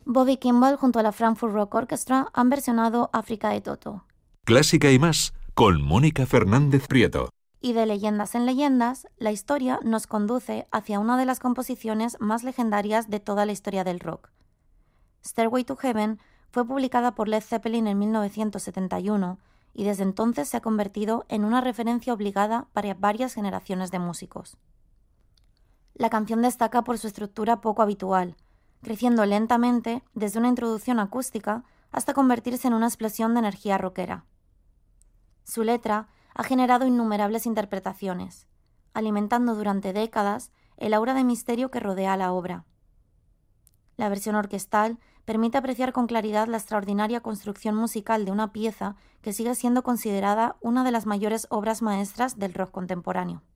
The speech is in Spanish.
Bobby Kimball junto a la Frankfurt Rock Orchestra han versionado África de Toto. Clásica y más con Mónica Fernández Prieto. Y de leyendas en leyendas, la historia nos conduce hacia una de las composiciones más legendarias de toda la historia del rock. Stairway to Heaven fue publicada por Led Zeppelin en 1971 y desde entonces se ha convertido en una referencia obligada para varias generaciones de músicos. La canción destaca por su estructura poco habitual, creciendo lentamente desde una introducción acústica hasta convertirse en una explosión de energía rockera. Su letra ha generado innumerables interpretaciones, alimentando durante décadas el aura de misterio que rodea a la obra. La versión orquestal permite apreciar con claridad la extraordinaria construcción musical de una pieza que sigue siendo considerada una de las mayores obras maestras del rock contemporáneo.